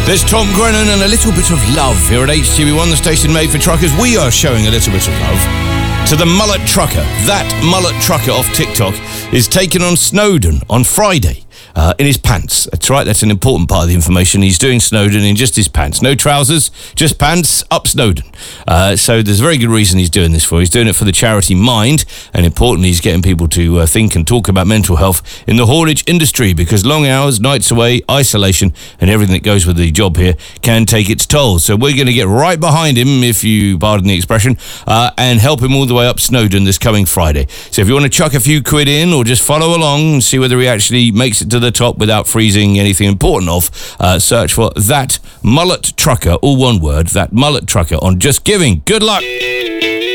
There's Tom Grennan and a little bit of love here at HTV1, the station made for truckers. We are showing a little bit of love to the mullet trucker. That mullet trucker off TikTok is taking on Snowdon on Friday. In his pants. That's right, that's an important part of the information. He's doing Snowdon in just his pants. No trousers, just pants, up Snowdon. So there's a very good reason he's doing this for. He's doing it for the charity Mind, and importantly, he's getting people to think and talk about mental health in the haulage industry, because long hours, nights away, isolation, and everything that goes with the job here can take its toll. So we're going to get right behind him, if you pardon the expression, and help him all the way up Snowdon this coming Friday. So if you want to chuck a few quid in, or just follow along and see whether he actually makes it to the top without freezing anything important off, search for That Mullet Trucker, all one word, That Mullet Trucker on Just Giving. Good luck.